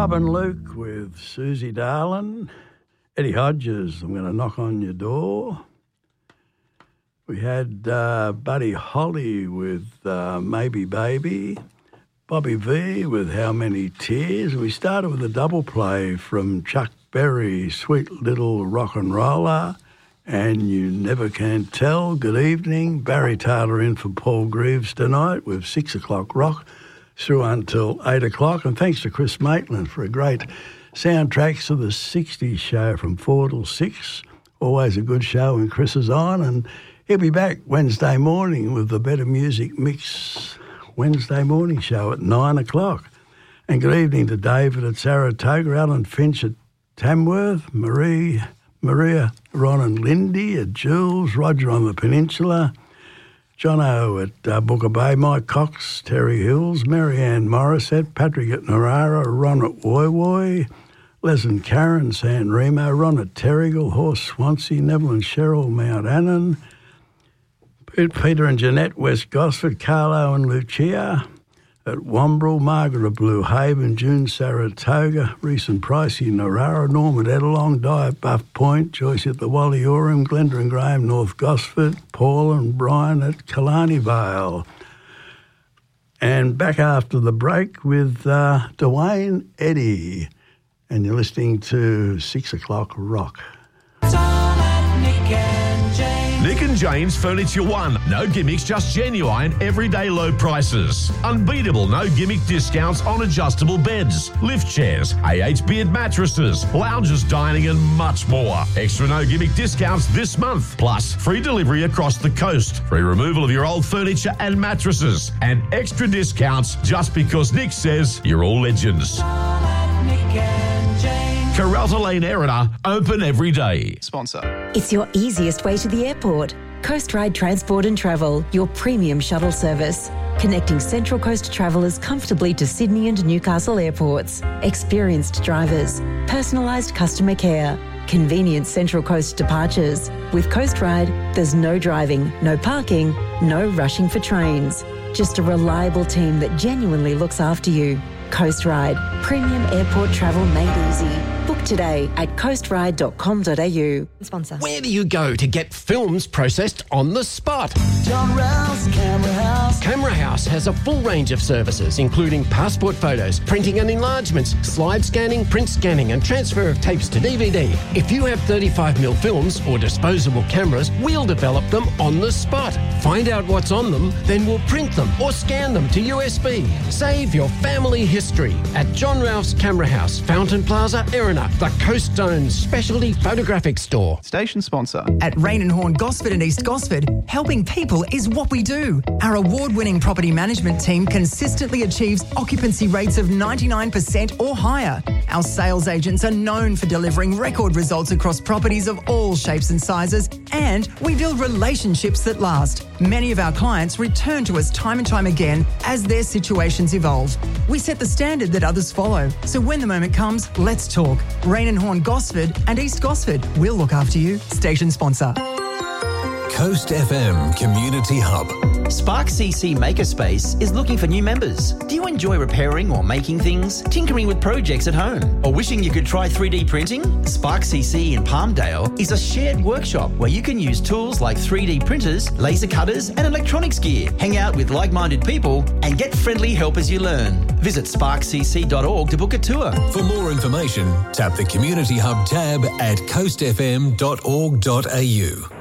Bob and Luke with Susie Darlin. Eddie Hodges, I'm going to knock on your door. We had Buddy Holly with Maybe Baby. Bobby V with How Many Tears. We started with a double play from Chuck Berry, Sweet Little Rock and Roller, and You Never Can Tell. Good evening. Barry Taylor in for Paul Greaves tonight with 6 o'clock rock through until 8 o'clock. And thanks to Chris Maitland for a great soundtracks of the 60s show from 4 till 6. Always a good show when Chris is on. And he'll be back Wednesday morning with the Better Music Mix Wednesday morning show at 9 o'clock. And good evening to David at Saratoga, Alan Finch at Tamworth, Maria, Ron and Lindy at Jules, Roger on the Peninsula, Jono at Booker Bay, Mike Cox, Terry Hills, Marianne Morissette, Patrick at Narara, Ron at Woy Woy, Les and Karen, San Remo, Ron at Terrigal, Horse Swansea, Neville and Cheryl, Mount Annan, Peter and Jeanette, West Gosford, Carlo and Lucia at Wombrel, Margaret of Blue Haven, June Saratoga, Reese and Pricey, Narara, Norm at Edelong, Di at Buff Point, Joyce at the Wallyorum, Glenda and Graham, North Gosford, Paul and Brian at Killarney Vale. And back after the break with Dwayne Eddy, and you're listening to 6 o'clock rock. Nick and Jane's Furniture One. No gimmicks, just genuine, everyday low prices. Unbeatable no gimmick discounts on adjustable beds, lift chairs, Beard mattresses, lounges, dining and much more. Extra no gimmick discounts this month. Plus, free delivery across the coast. Free removal of your old furniture and mattresses. And extra discounts just because Nick says you're all legends. Caralta Lane, Erina, open every day. Sponsor. It's your easiest way to the airport. Coast Ride Transport and Travel, your premium shuttle service. Connecting Central Coast travellers comfortably to Sydney and Newcastle airports. Experienced drivers. Personalised customer care. Convenient Central Coast departures. With Coast Ride, there's no driving, no parking, no rushing for trains. Just a reliable team that genuinely looks after you. Coast Ride, premium airport travel made easy. Book today at coastride.com.au. Sponsor. Where do you go to get films processed on the spot? John Rouse Camera House. Camera House has a full range of services, including passport photos, printing and enlargements, slide scanning, print scanning, and transfer of tapes to DVD. If you have 35mm films or disposable cameras, we'll develop them on the spot. Find out what's on them, then we'll print them or scan them to USB. Save your family history at John Ralph's Camera House, Fountain Plaza, Erina, the Coast Zone's specialty photographic store. Station sponsor. At Rain and Horn Gosford and East Gosford, helping people is what we do. Our award-winning property management team consistently achieves occupancy rates of 99% or higher. Our sales agents are known for delivering record results across properties of all shapes and sizes, and we build relationships that last. Many of our clients return to us time and time again as their situations evolve. We set the standard that others follow, so when the moment comes, let's talk. Rain and Horn Gosford and East Gosford, we'll look after you. Station sponsor. Coast FM Community Hub. Spark CC Makerspace is looking for new members. Do you enjoy repairing or making things, tinkering with projects at home, or wishing you could try 3D printing? Spark CC in Palmdale is a shared workshop where you can use tools like 3D printers, laser cutters, and electronics gear. Hang out with like-minded people and get friendly help as you learn. Visit sparkcc.org to book a tour. For more information, tap the Community Hub tab at coastfm.org.au.